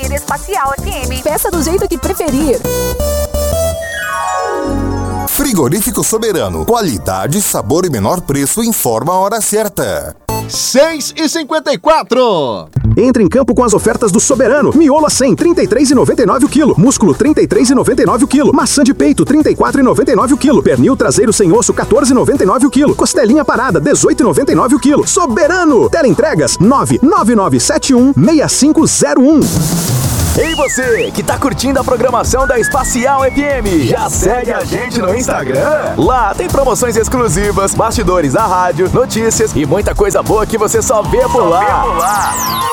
ouvir Espacial FM. Peça do jeito que preferir. Frigorífico Soberano. Qualidade, sabor e menor preço. Informa a hora certa. 6h54. Entre em campo com as ofertas do Soberano. Miolo 100, R$ 33,99 o quilo. Músculo, R$ 33,99 o quilo. Maçã de peito, R$ 34,99 o quilo. Pernil traseiro sem osso, R$ 14,99 o quilo. Costelinha parada, R$ 18,99 o quilo. Soberano. Teleentregas, 999716501. Ei você, que tá curtindo a programação da Espacial FM, já segue a gente no Instagram? Lá tem promoções exclusivas, bastidores da rádio, notícias e muita coisa boa que você só vê por lá.